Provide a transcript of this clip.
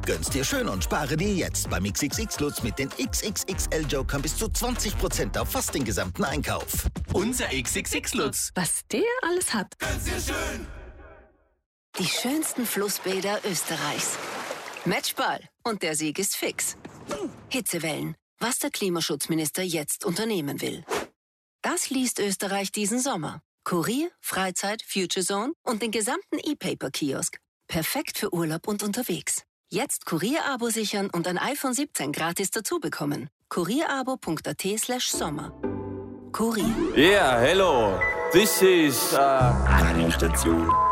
Gönn's dir schön und spare dir jetzt beim XXX-Lutz mit den XXXL-Jokern bis zu 20% auf fast den gesamten Einkauf. Unser XXX-Lutz. Was der alles hat. Gönn's dir schön. Die schönsten Flussbäder Österreichs. Matchball. Und der Sieg ist fix. Hitzewellen. Was der Klimaschutzminister jetzt unternehmen will. Das liest Österreich diesen Sommer. Kurier, Freizeit, Future Zone und den gesamten E-Paper-Kiosk. Perfekt für Urlaub und unterwegs. Jetzt Kurier-Abo sichern und ein iPhone 17 gratis dazu bekommen. kurierabo.at/Sommer. Kurier. Yeah, hello. This is Radiostation